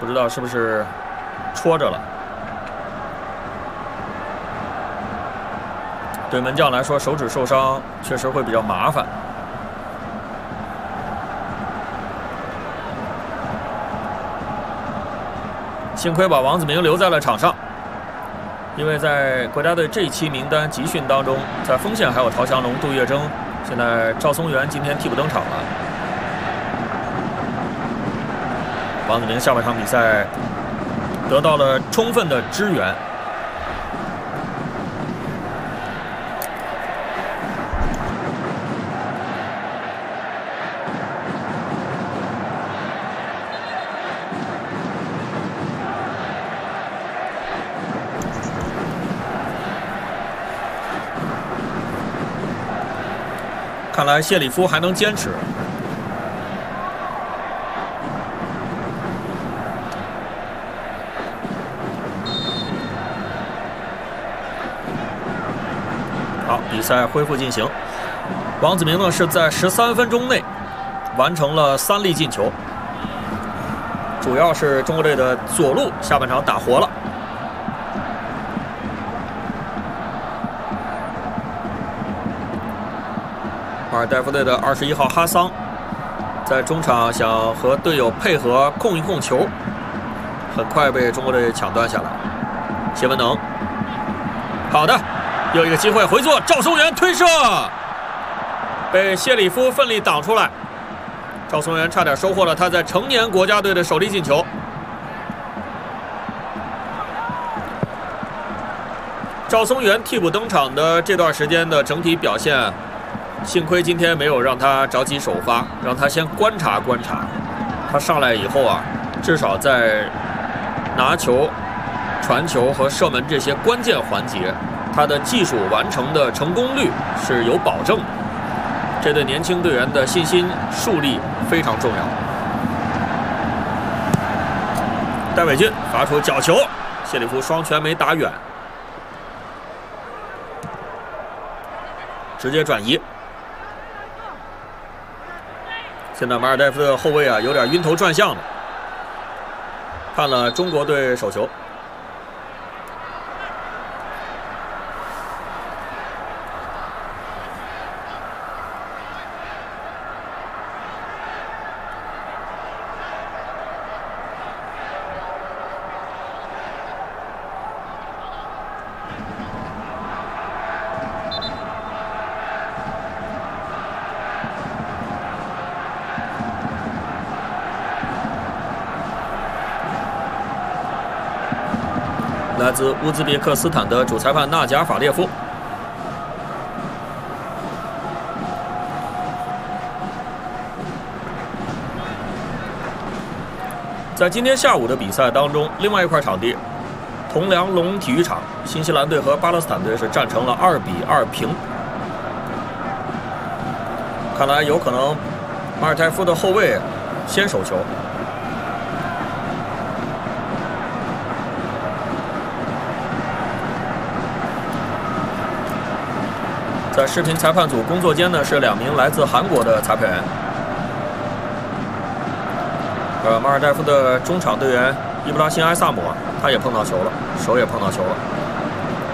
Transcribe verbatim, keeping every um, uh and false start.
不知道是不是戳着了。对门将来说，手指受伤确实会比较麻烦。幸亏把王子明留在了场上，因为在国家队这一期名单集训当中，在锋线还有陶强龙、杜月笙，现在赵松元今天替补登场了。王子明下半场比赛得到了充分的支援。看来谢里夫还能坚持。好，比赛恢复进行。王子明呢是在十三分钟内完成了三粒进球，主要是中国队的左路下半场打活了。马尔代夫队的二十一号哈桑在中场想和队友配合控一控球，很快被中国队抢断下来。谢文能，好的，又一个机会回做，赵松元推射，被谢里夫奋力挡出来。赵松元差点收获了他在成年国家队的首粒进球。赵松元替补登场的这段时间的整体表现，幸亏今天没有让他着急首发，让他先观察观察。他上来以后啊，至少在拿球、传球和射门这些关键环节，他的技术完成的成功率是有保证的。这对年轻队员的信心树立非常重要。戴伟俊发出角球，谢里夫双拳没打远，直接转移。现在马尔代夫的后卫啊，有点晕头转向了，判了中国队手球。来自乌兹别克斯坦的主裁判纳贾法列夫。在今天下午的比赛当中，另外一块场地，铜梁龙体育场，新西兰队和巴勒斯坦队是战成了二比二平。看来有可能马尔代夫的后卫先手球。在视频裁判组工作间呢，是两名来自韩国的裁判员。呃，马尔代夫的中场队员伊布拉辛埃萨姆，他也碰到球了，手也碰到球了。